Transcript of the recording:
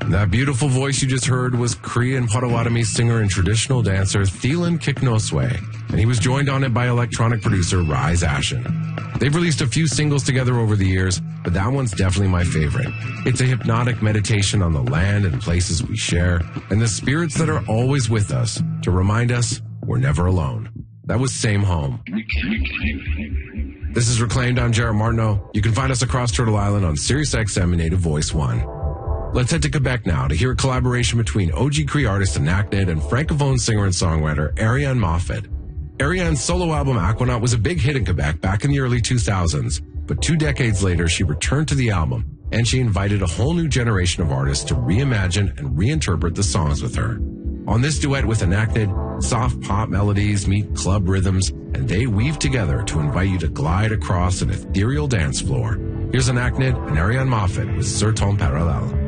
That beautiful voice you just heard was Cree and Potawatomi singer and traditional dancer Thielen Kiknoswe, and he was joined on it by electronic producer Rise Ashen. They've released a few singles together over the years, but that one's definitely my favorite. It's a hypnotic meditation on the land and places we share, and the spirits that are always with us to remind us we're never alone. That was Same Home. This is Reclaimed. I'm Jarrett Martineau. You can find us across Turtle Island on SiriusXM and Native Voice 1. Let's head to Quebec now to hear a collaboration between OG Cree artist Anaknid and Francophone singer and songwriter Ariane Moffat. Ariane's solo album Aquanaut was a big hit in Quebec back in the early 2000s, but 2 decades later she returned to the album and she invited a whole new generation of artists to reimagine and reinterpret the songs with her. On this duet with Anaknid, soft pop melodies meet club rhythms, and they weave together to invite you to glide across an ethereal dance floor. Here's Anaknid and Ariane Moffat with Sur Ton Parallel.